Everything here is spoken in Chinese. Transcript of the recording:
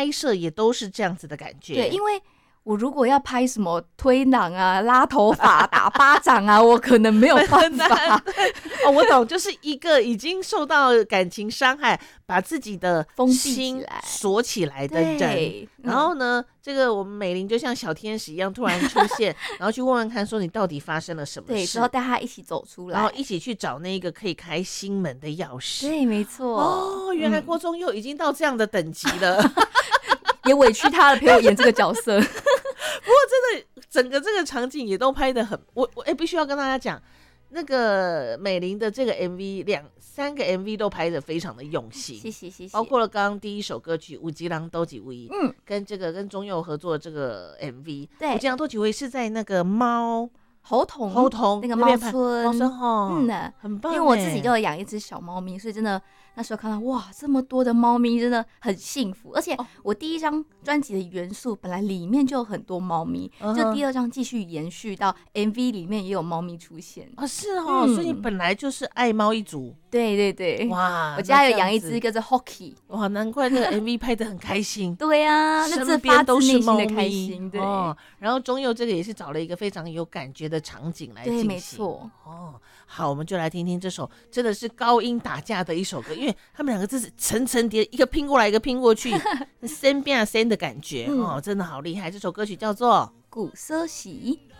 拍摄也都是这样子的感觉。 对，因为我如果要拍什么推搡啊、拉头发、打巴掌啊，我可能没有办法。 哦，我懂，就是一个已经受到感情伤害，把自己的封闭心起来锁起来的人。 对， 然后呢，这个我们美玲就像小天使一样突然出现，然后去问问看，说你到底发生了什么对， 事， 之后带他一起走出来， 然后一起去找那个可以开心门的钥匙。 对，没错。 哦，原来郭宗佑已经到这样的等级了。 也委屈他了，陪我演这个角色。 不过真的，整个这个场景也都拍得很，我必须要跟大家讲，那个美玲的这个 MV 三个 MV 都拍得非常的用心， 谢谢。 包括了刚刚第一首歌曲《五吉郎都几位》， 嗯， 跟中佑合作的这个 MV， 对， 五吉郎都几位是在那个猴童那个那边拍猫村哦，很棒， 因为我自己就有养一只小猫咪，所以真的那时候看到哇，这么多的猫咪，真的很幸福。而且我第一张专辑的元素本来里面就有很多猫咪，就第二张继续延续到 MV 里面也有猫咪出现啊，是哦，所以你本来就是爱猫一族。 对， 哇， 我家有养一只叫做 Hockey， 哇，难怪那个 MV 拍得很开心。 对啊，那这边都是猫咪的开心，对。 然后中佑这个也是找了一个非常有感觉的场景来进行， 对，没错。 好，我们就来听听这首真的是高音打架的一首歌，因为他们两个真是层层叠，一个拼过来一个拼过去，身变身的感觉真的好厉害。这首歌曲叫做 《古色喜》。